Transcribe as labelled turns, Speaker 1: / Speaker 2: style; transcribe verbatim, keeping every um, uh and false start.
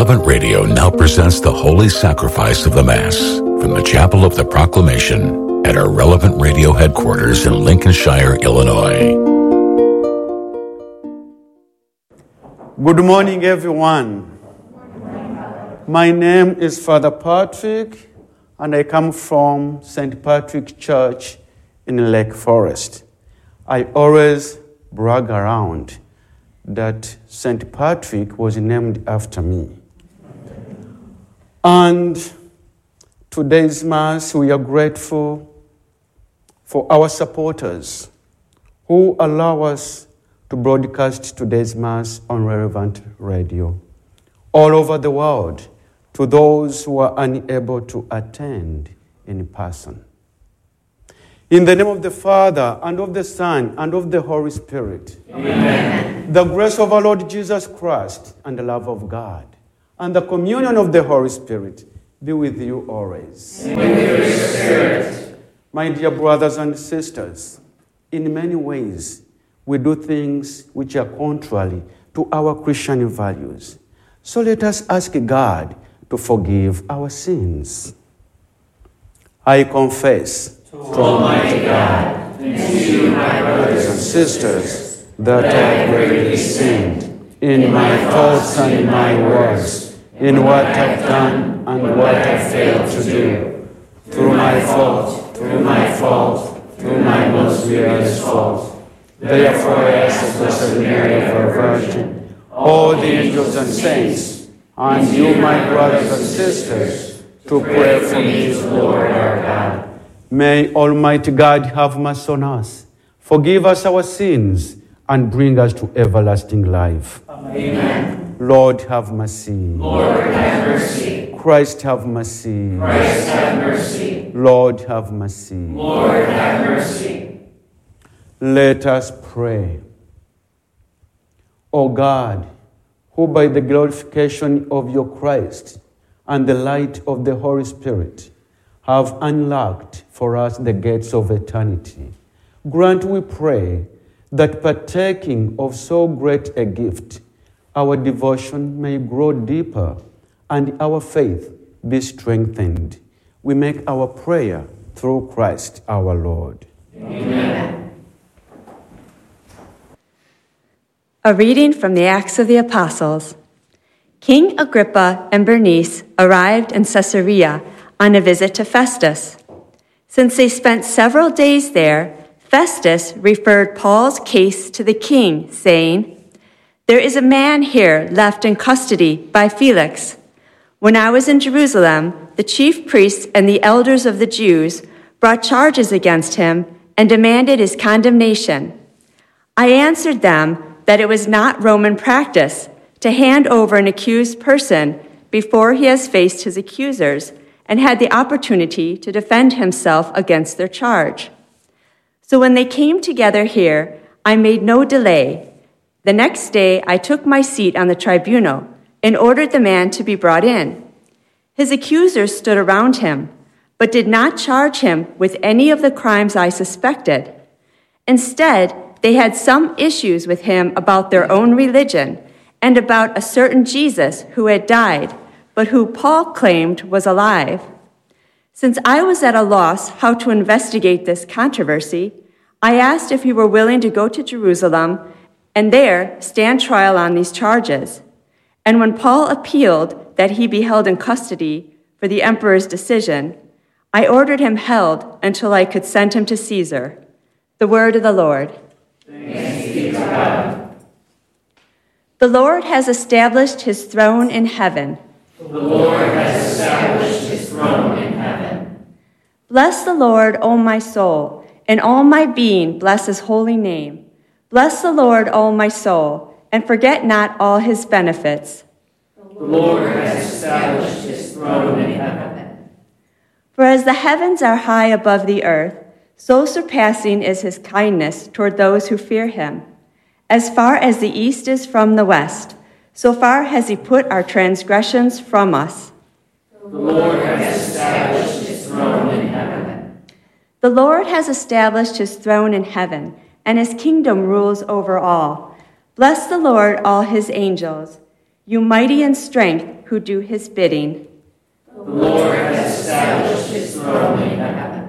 Speaker 1: Relevant Radio now presents the Holy Sacrifice of the Mass from the Chapel of the Proclamation at our Relevant Radio headquarters in Lincolnshire, Illinois.
Speaker 2: Good morning, everyone. My name is Father Patrick, and I come from Saint Patrick Church in Lake Forest. I always brag around that Saint Patrick was named after me. And today's Mass, we are grateful for our supporters who allow us to broadcast today's Mass on Relevant Radio all over the world to those who are unable to attend in person. In the name of the Father, and of the Son, and of the Holy Spirit. Amen. The grace of our Lord Jesus Christ, and the love of God, and the communion of the Holy Spirit be with you always.
Speaker 3: And with your spirit.
Speaker 2: My dear brothers and sisters, in many ways, we do things which are contrary to our Christian values. So let us ask God to forgive our sins. I confess
Speaker 3: to Almighty God, and to you, my brothers and sisters, that I have greatly sinned in my thoughts and in my words, in what I've done and what I've failed to do, through my fault, through my fault, through my most grievous fault. Therefore I ask the Blessed Mary, ever Virgin, all the angels and saints, and you, my brothers and sisters, to pray for me to the Lord our God. May Almighty God have mercy on us, forgive us our sins, and bring us to everlasting life. Amen.
Speaker 2: Lord, have mercy.
Speaker 3: Lord, have mercy.
Speaker 2: Christ, have mercy.
Speaker 3: Christ, have mercy.
Speaker 2: Lord, have mercy.
Speaker 3: Lord, have mercy.
Speaker 2: Let us pray. O God, who by the glorification of your Christ and the light of the Holy Spirit have unlocked for us the gates of eternity, grant, we pray, that partaking of so great a gift, our devotion may grow deeper and our faith be strengthened. We make our prayer through Christ our Lord.
Speaker 3: Amen.
Speaker 4: A reading from the Acts of the Apostles. King Agrippa and Bernice arrived in Caesarea on a visit to Festus. Since they spent several days there, Festus referred Paul's case to the king, saying, "There is a man here left in custody by Felix. When I was in Jerusalem, the chief priests and the elders of the Jews brought charges against him and demanded his condemnation. I answered them that it was not Roman practice to hand over an accused person before he has faced his accusers and had the opportunity to defend himself against their charge. So when they came together here, I made no delay. The next day I took my seat on the tribunal and ordered the man to be brought in. His accusers stood around him, but did not charge him with any of the crimes I suspected. Instead, they had some issues with him about their own religion and about a certain Jesus who had died, but who Paul claimed was alive. Since I was at a loss how to investigate this controversy, I asked if he were willing to go to Jerusalem and there stand trial on these charges. And when Paul appealed that he be held in custody for the emperor's decision, I ordered him held until I could send him to Caesar." The word of the Lord.
Speaker 3: Thanks be to God.
Speaker 4: The Lord has established his throne in heaven.
Speaker 3: The Lord has established his throne in heaven.
Speaker 4: Bless the Lord, O my soul, and all my being bless his holy name. Bless the Lord, O my soul, and forget not all his benefits.
Speaker 3: The Lord has established his throne in heaven.
Speaker 4: For as the heavens are high above the earth, so surpassing is his kindness toward those who fear him. As far as the east is from the west, so far has he put our transgressions from us.
Speaker 3: The Lord has established his throne in heaven.
Speaker 4: The Lord has established his throne in heaven, and his kingdom rules over all. Bless the Lord, all his angels. You mighty in strength, who do his bidding.
Speaker 3: The Lord has established his throne in heaven.